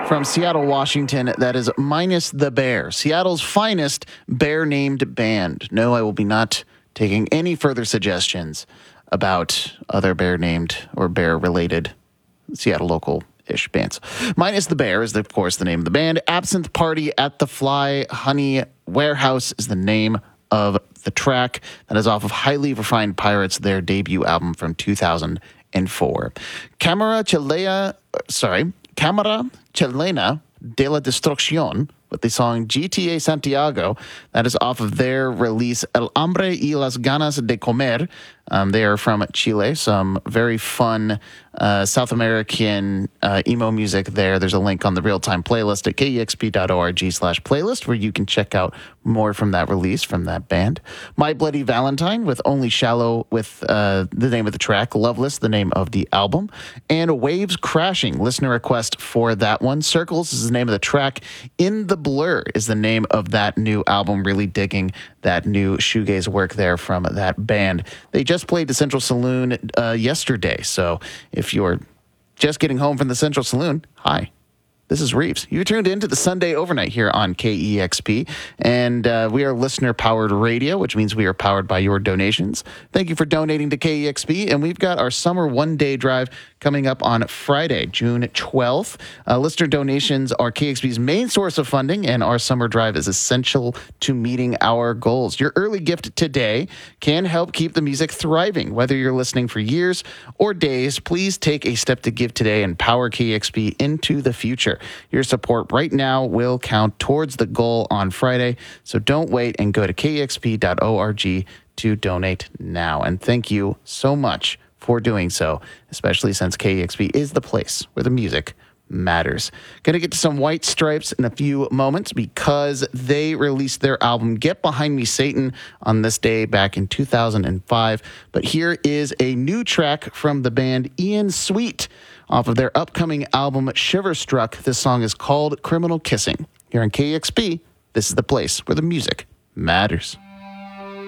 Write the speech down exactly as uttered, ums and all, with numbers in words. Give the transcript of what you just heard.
from Seattle, Washington. That is Minus the Bear, Seattle's finest bear-named band. No, I will be not taking any further suggestions about other bear-named or bear-related Seattle local-ish bands. Minus the Bear is, of course, the name of the band. Absinthe Party at the Fly Honey Warehouse is the name of the track. That is off of Highly Refined Pirates, their debut album from two thousand four. Camera Chilena, sorry, Camera Chilena de la Destrucción, with the song G T A Santiago. That is off of their release El Hambre y las Ganas de Comer. Um, they are from Chile. Some very fun uh, South American uh, emo music there. There's a link on the real-time playlist at kexp.org slash playlist where you can check out more from that release, from that band. My Bloody Valentine with Only Shallow with uh, the name of the track. Loveless, the name of the album. And Waves Crashing, listener request for that one. Circles is the name of the track. In the Blur is the name of that new album. Really digging that new shoegaze work there from that band. They just played the Central Saloon uh, yesterday, so if you're just getting home from the Central Saloon, hi. This is Reeves. You tuned into the Sunday Overnight here on K E X P, and uh, we are listener-powered radio, which means we are powered by your donations. Thank you for donating to K E X P, and we've got our summer one-day drive coming up on Friday, June twelfth. Uh, listener donations are K E X P's main source of funding, and our summer drive is essential to meeting our goals. Your early gift today can help keep the music thriving. Whether you're listening for years or days, please take a step to give today and power K E X P into the future. Your support right now will count towards the goal on Friday, so don't wait and go to k e x p dot org to donate now. And thank you so much for doing so, especially since K E X P is the place where the music matters. Going to get to some White Stripes in a few moments because they released their album Get Behind Me, Satan on this day back in two thousand five. But here is a new track from the band Ian Sweet off of their upcoming album Shiverstruck. This song is called Criminal Kissing. Here on K E X P, this is the place where the music matters.